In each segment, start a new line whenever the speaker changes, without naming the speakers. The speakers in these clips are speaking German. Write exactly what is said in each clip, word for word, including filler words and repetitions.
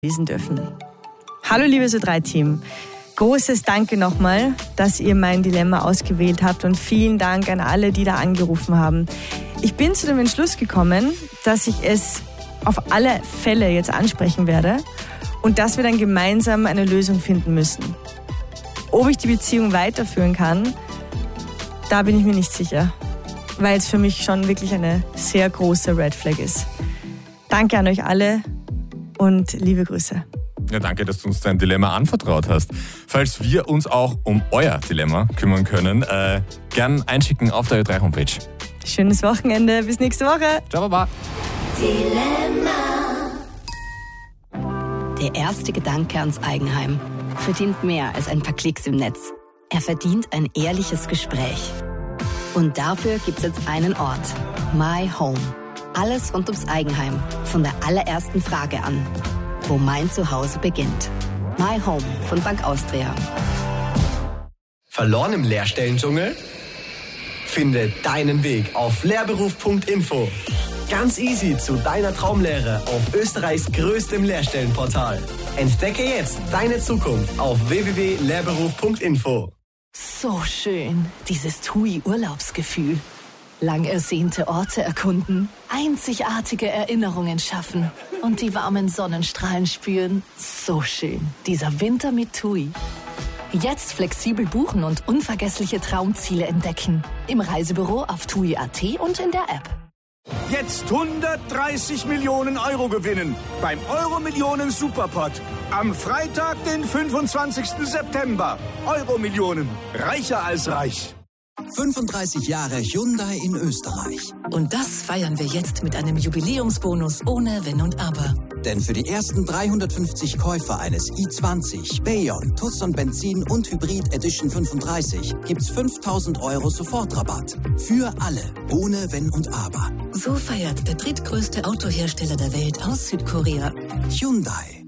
lesen dürfen. Hallo liebes Ö drei Team, großes Danke nochmal, dass ihr mein Dilemma ausgewählt habt und vielen Dank an alle, die da angerufen haben. Ich bin zu dem Entschluss gekommen, dass ich es auf alle Fälle jetzt ansprechen werde und dass wir dann gemeinsam eine Lösung finden müssen. Ob ich die Beziehung weiterführen kann, da bin ich mir nicht sicher, weil es für mich schon wirklich eine sehr große Red Flag ist. Danke an euch alle und liebe Grüße.
Ja, danke, dass du uns dein Dilemma anvertraut hast. Falls wir uns auch um euer Dilemma kümmern können, äh, gern einschicken auf der Ö drei Homepage.
Schönes Wochenende, bis nächste Woche.
Ciao, baba.
Dilemma. Der erste Gedanke ans Eigenheim verdient mehr als ein paar Klicks im Netz. Er verdient ein ehrliches Gespräch. Und dafür gibt es jetzt einen Ort. My Home. Alles rund ums Eigenheim. Von der allerersten Frage an. Wo mein Zuhause beginnt. My Home von Bank Austria.
Verloren im Lehrstellendschungel? Finde deinen Weg auf lehrberuf punkt info. Ganz easy zu deiner Traumlehre auf Österreichs größtem Lehrstellenportal. Entdecke jetzt deine Zukunft auf w w w punkt lehrberuf punkt info.
So schön, dieses T U I-Urlaubsgefühl. Lang ersehnte Orte erkunden, einzigartige Erinnerungen schaffen und die warmen Sonnenstrahlen spüren. So schön, dieser Winter mit T U I. Jetzt flexibel buchen und unvergessliche Traumziele entdecken. Im Reisebüro auf T U I punkt a t und in der App.
Jetzt hundertdreißig Millionen Euro gewinnen beim Euro-Millionen Superpot. Am Freitag, den fünfundzwanzigsten September. Euro-Millionen. Reicher als reich.
fünfunddreißig Jahre Hyundai in Österreich.
Und das feiern wir jetzt mit einem Jubiläumsbonus ohne Wenn und Aber.
Denn für die ersten dreihundertfünfzig Käufer eines i zwanzig, Bayon, Tucson Benzin und Hybrid Edition fünfunddreißig gibt's fünftausend Euro Sofortrabatt. Für alle, ohne Wenn und Aber.
So feiert der drittgrößte Autohersteller der Welt aus Südkorea.
Hyundai.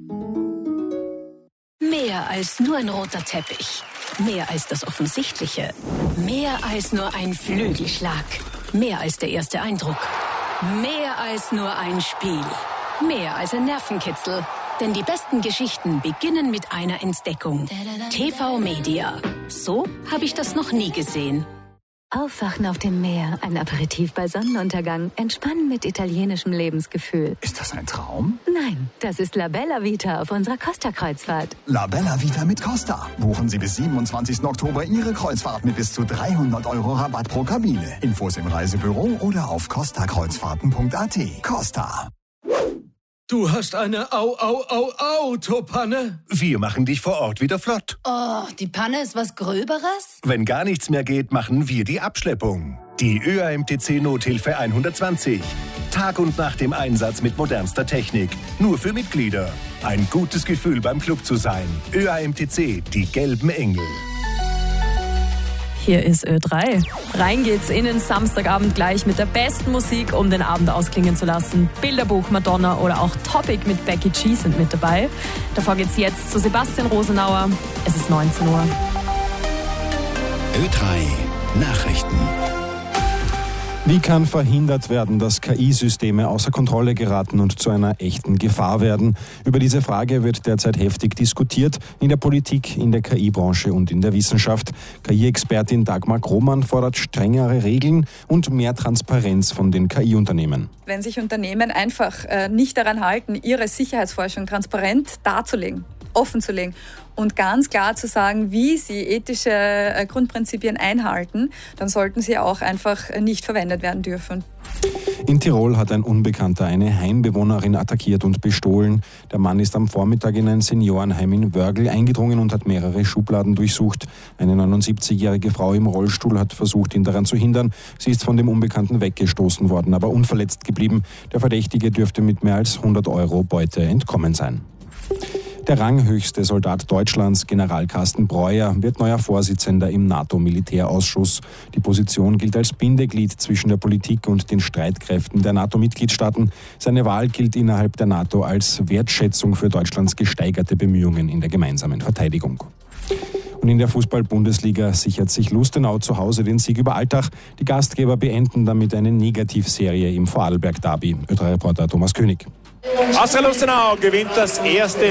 Mehr als nur ein roter Teppich. Mehr als das Offensichtliche. Mehr als nur ein Flügelschlag. Mehr als der erste Eindruck. Mehr als nur ein Spiel. Mehr als ein Nervenkitzel. Denn die besten Geschichten beginnen mit einer Entdeckung. T V Media. So habe ich das noch nie gesehen.
Aufwachen auf dem Meer, ein Aperitif bei Sonnenuntergang, entspannen mit italienischem Lebensgefühl.
Ist das ein Traum?
Nein, das ist La Bella Vita auf unserer Costa-Kreuzfahrt.
La Bella Vita mit Costa. Buchen Sie bis siebenundzwanzigsten Oktober Ihre Kreuzfahrt mit bis zu dreihundert Euro Rabatt pro Kabine. Infos im Reisebüro oder auf costa kreuzfahrten punkt a t. Costa.
Du hast eine Au-Au-Au-Autopanne?
Wir machen dich vor Ort wieder flott.
Oh, die Panne ist was Gröberes?
Wenn gar nichts mehr geht, machen wir die Abschleppung. Die Ö A M T C Nothilfe hundertzwanzig. Tag und Nacht im Einsatz mit modernster Technik. Nur für Mitglieder. Ein gutes Gefühl beim Club zu sein. Ö A M T C, die gelben Engel.
Hier ist Ö drei. Rein geht's in den Samstagabend gleich mit der besten Musik, um den Abend ausklingen zu lassen. Bilderbuch, Madonna oder auch Topic mit Becky G sind mit dabei. Davor geht's jetzt zu Sebastian Rosenauer. Es ist neunzehn Uhr.
Ö drei Nachrichten.
Wie kann verhindert werden, dass K I-Systeme außer Kontrolle geraten und zu einer echten Gefahr werden? Über diese Frage wird derzeit heftig diskutiert, in der Politik, in der K I-Branche und in der Wissenschaft. K I-Expertin Dagmar Krohmann fordert strengere Regeln und mehr Transparenz von den K I-Unternehmen.
Wenn sich Unternehmen einfach äh, nicht daran halten, ihre Sicherheitsforschung transparent darzulegen, offenzulegen und ganz klar zu sagen, wie sie ethische äh, Grundprinzipien einhalten, dann sollten sie auch einfach nicht verwendet werden dürfen.
In Tirol hat ein Unbekannter eine Heimbewohnerin attackiert und bestohlen. Der Mann ist am Vormittag in ein Seniorenheim in Wörgl eingedrungen und hat mehrere Schubladen durchsucht. Eine neunundsiebzigjährige Frau im Rollstuhl hat versucht, ihn daran zu hindern. Sie ist von dem Unbekannten weggestoßen worden, aber unverletzt geblieben. Der Verdächtige dürfte mit mehr als hundert Euro Beute entkommen sein. Der ranghöchste Soldat Deutschlands, General Carsten Breuer, wird neuer Vorsitzender im NATO-Militärausschuss. Die Position gilt als Bindeglied zwischen der Politik und den Streitkräften der NATO-Mitgliedstaaten. Seine Wahl gilt innerhalb der NATO als Wertschätzung für Deutschlands gesteigerte Bemühungen in der gemeinsamen Verteidigung. Und in der Fußball-Bundesliga sichert sich Lustenau zu Hause den Sieg über Altach. Die Gastgeber beenden damit eine Negativserie im Vorarlberg-Derby. Ö drei Reporter Thomas König.
Austria Lustenau gewinnt das erste